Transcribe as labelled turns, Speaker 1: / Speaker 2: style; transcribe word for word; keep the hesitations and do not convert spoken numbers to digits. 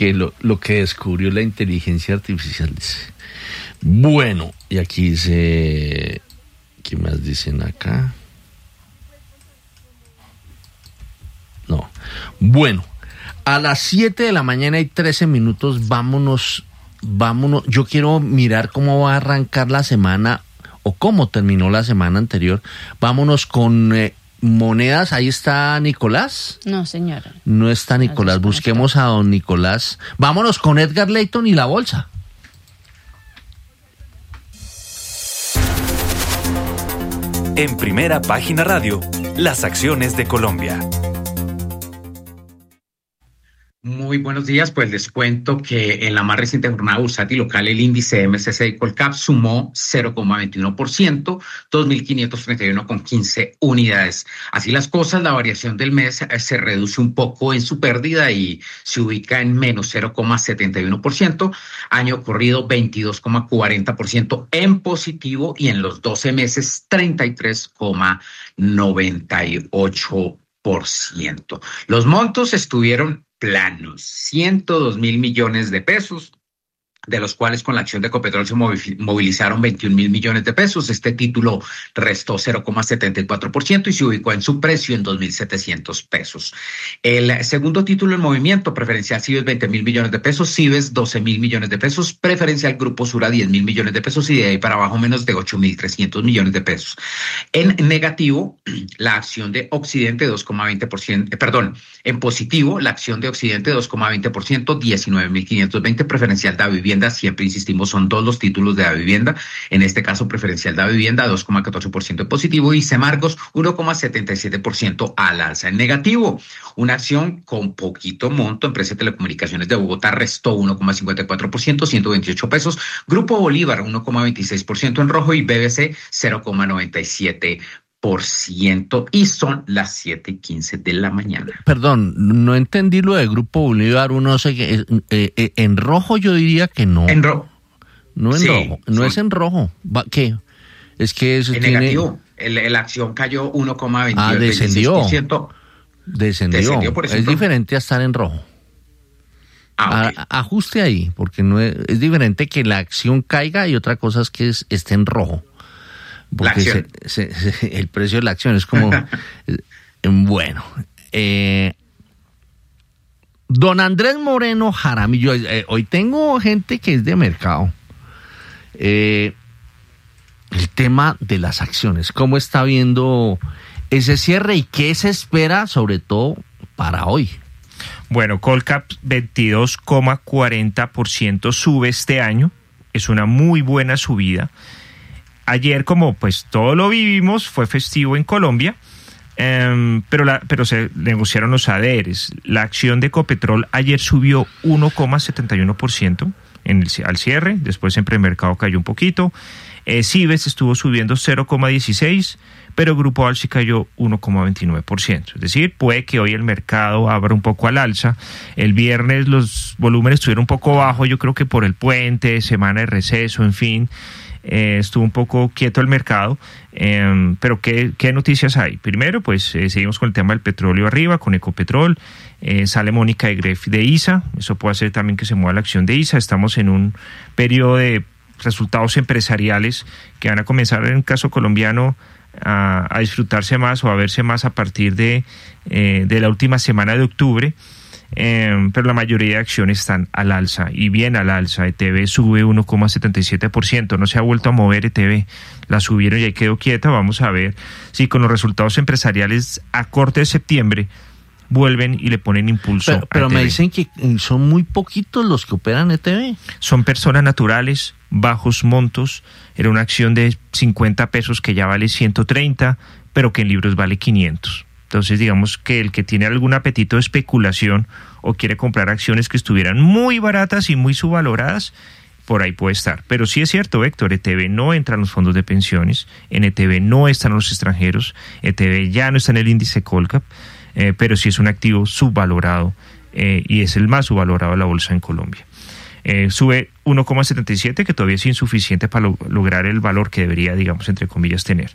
Speaker 1: que lo, lo que descubrió la inteligencia artificial, dice. Bueno, y aquí dice, ¿qué más dicen acá? No. Bueno, a las siete de la mañana y trece minutos, vámonos, vámonos. Yo quiero mirar cómo va a arrancar la semana o cómo terminó la semana anterior. Vámonos con eh, monedas. Ahí está Nicolás.
Speaker 2: No, señora.
Speaker 1: No está Nicolás. Busquemos a don Nicolás. Vámonos con Edgar Layton y la bolsa.
Speaker 3: En Primera Página Radio, las acciones de Colombia.
Speaker 4: Muy buenos días, pues les cuento que en la más reciente jornada bursátil local el índice M S C I Colcap sumó cero coma veintiuno por ciento, dos mil quinientos treinta y uno coma quince unidades. Así las cosas, la variación del mes se reduce un poco en su pérdida y se ubica en menos cero coma setenta y uno por ciento, año corrido veintidós coma cuarenta por ciento en positivo y en los doce meses treinta y tres coma noventa y ocho por ciento. Los montos estuvieron planos, ciento dos mil millones de pesos, de los cuales con la acción de Ecopetrol se movilizaron veintiún mil millones de pesos. Este título restó cero coma setenta y cuatro por ciento y se ubicó en su precio en dos mil setecientos pesos. El segundo título en movimiento, preferencial Cibes veinte mil millones de pesos, Cibes doce mil millones de pesos, preferencial Grupo Sura diez mil millones de pesos y de ahí para abajo menos de ocho mil trescientos millones de pesos. En negativo, la acción de Occidente dos coma veinte por ciento, eh, perdón, en positivo, la acción de Occidente dos coma veinte por ciento, diecinueve mil quinientos veinte, preferencial Da Vivienda. Siempre insistimos, son dos los títulos de la vivienda, en este caso preferencial de la vivienda dos coma catorce por ciento en positivo y Semargos uno coma setenta y siete por ciento al alza. En negativo, una acción con poquito monto, Empresa de Telecomunicaciones de Bogotá restó uno coma cincuenta y cuatro por ciento, ciento veintiocho pesos, Grupo Bolívar uno coma veintiséis por ciento en rojo y B B C cero coma noventa y siete por ciento y son las siete y quince de la mañana.
Speaker 1: Perdón, no entendí lo de Grupo Bolívar, uno sé que eh, eh, en rojo yo diría que no.
Speaker 4: En rojo.
Speaker 1: No en
Speaker 4: sí,
Speaker 1: rojo, no son... es en rojo. ¿Qué? Es que eso
Speaker 4: en
Speaker 1: tiene...
Speaker 4: negativo, el, la acción cayó uno coma veintiocho por ciento.
Speaker 1: Ah, descendió.
Speaker 4: veintiséis por ciento.
Speaker 1: Descendió.
Speaker 4: Descendió, por ejemplo.
Speaker 1: Es diferente a estar en rojo.
Speaker 4: Ah, okay.
Speaker 1: a, ajuste ahí, porque no es, es diferente que la acción caiga y otra cosa es que es, esté en rojo. Porque se, se, se, el precio de la acción es como... bueno. Eh, don Andrés Moreno Jaramillo, eh, hoy tengo gente que es de mercado. Eh, el tema de las acciones, ¿cómo está viendo ese cierre y qué se espera sobre todo para hoy?
Speaker 5: Bueno, Colcap veintidós coma cuarenta por ciento sube este año, es una muy buena subida. Ayer, como pues todo lo vivimos, fue festivo en Colombia, eh, pero, la, pero se negociaron los A D Rs. La acción de Ecopetrol ayer subió uno coma setenta y uno por ciento en el, al cierre, después en premercado cayó un poquito. Eh, Cibes estuvo subiendo cero coma dieciséis, pero Grupo Alsi cayó uno coma veintinueve por ciento. Es decir, puede que hoy el mercado abra un poco al alza. El viernes los volúmenes estuvieron un poco bajos, yo creo que por el puente, semana de receso, en fin. Eh, estuvo un poco quieto el mercado, eh, pero ¿qué, ¿qué noticias hay? Primero, pues eh, seguimos con el tema del petróleo arriba, con Ecopetrol, eh, sale Mónica de Gref de I S A, eso puede hacer también que se mueva la acción de I S A, estamos en un periodo de resultados empresariales que van a comenzar en el caso colombiano a, a disfrutarse más o a verse más a partir de, eh, de la última semana de octubre. Eh, pero la mayoría de acciones están al alza y bien al alza. E T V sube uno coma setenta y siete por ciento, no se ha vuelto a mover E T V, la subieron y ahí quedó quieta. Vamos a ver si con los resultados empresariales a corte de septiembre vuelven y le ponen impulso.
Speaker 1: Pero, pero
Speaker 5: a E T V.
Speaker 1: me dicen que son muy poquitos los que operan E T V.
Speaker 5: Son personas naturales, bajos montos, era una acción de cincuenta pesos que ya vale ciento treinta, pero que en libros vale quinientos. Entonces, digamos que el que tiene algún apetito de especulación o quiere comprar acciones que estuvieran muy baratas y muy subvaloradas, por ahí puede estar. Pero sí es cierto, Héctor, E T V no entra en los fondos de pensiones, en E T V no están los extranjeros, E T V ya no está en el índice Colcap, eh, pero sí es un activo subvalorado eh, y es el más subvalorado de la bolsa en Colombia. Eh, sube uno coma setenta y siete, que todavía es insuficiente para lo- lograr el valor que debería, digamos, entre comillas, tener.